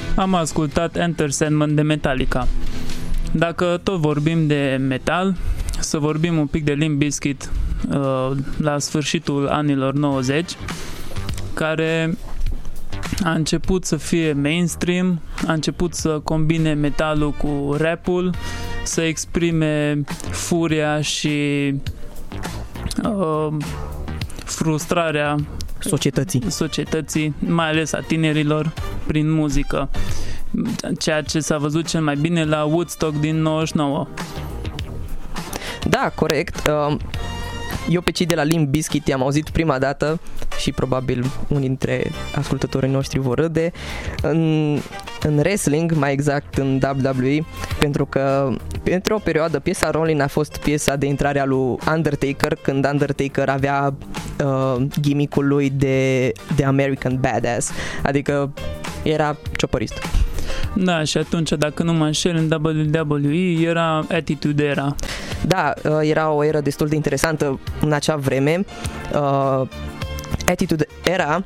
Am ascultat Enter Sandman de Metallica. Dacă tot vorbim de metal, să vorbim un pic de Limp Bizkit la sfârșitul anilor 90, care a început să fie mainstream, a început să combine metalul cu rap-ul, să exprime furia și frustrarea societății, mai ales a tinerilor, prin muzică. Ceea ce s-a văzut cel mai bine la Woodstock din 99. Da, corect. Eu pe cei de la Limp Bizkit i-am auzit prima dată și probabil unii dintre ascultătorii noștri vor râde în wrestling, mai exact în WWE, pentru că pentru o perioadă piesa Rollin a fost piesa de intrare a lui Undertaker, când Undertaker avea gimmick-ul lui de American Badass, adică era ciopărist. Da, și atunci, dacă nu mă înșel, în WWE era Attitude Era. Da, era o eră destul de interesantă în acea vreme. Attitude Era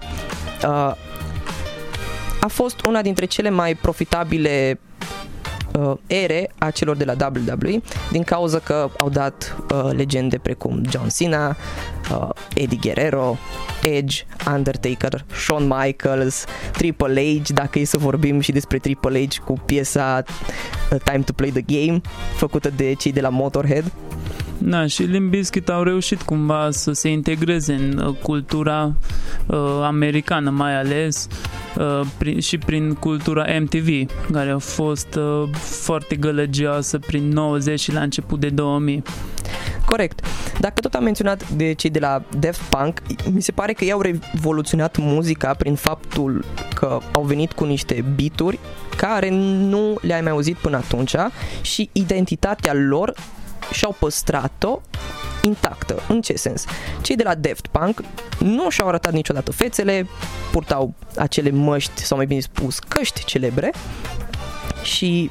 a fost una dintre cele mai profitabile ere a celor de la WWE, din cauza că au dat legende precum John Cena, Eddie Guerrero, Edge, Undertaker, Shawn Michaels, Triple H, dacă e să vorbim și despre Triple H cu piesa Time to Play the Game, făcută de cei de la Motorhead. Da, și Limp Bizkit au reușit cumva să se integreze în cultura americană, mai ales și prin cultura MTV, care a fost foarte gălăgioasă prin 90 și la început de 2000. Corect. Dacă tot am menționat de cei de la Daft Punk, mi se pare că ei au revoluționat muzica prin faptul că au venit cu niște beat-uri care nu le-ai mai auzit până atunci și identitatea lor și-au păstrat-o intactă. În ce sens? Cei de la Daft Punk nu și-au arătat niciodată fețele, purtau acele măști, sau mai bine spus căști celebre și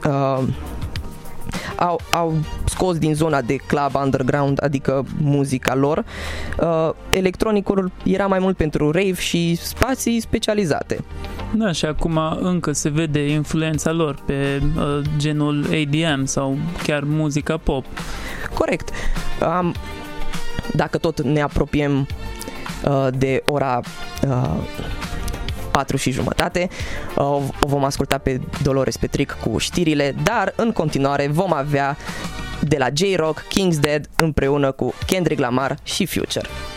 au scos din zona de club underground, adică muzica lor. Electronicul era mai mult pentru rave și spații specializate. Da, și acum încă se vede influența lor pe genul ADM sau chiar muzica pop. Corect. Dacă tot ne apropiem de ora 4:30, o vom asculta pe Dolores Petric cu știrile, dar în continuare vom avea de la J-Rock King's Dead împreună cu Kendrick Lamar și Future.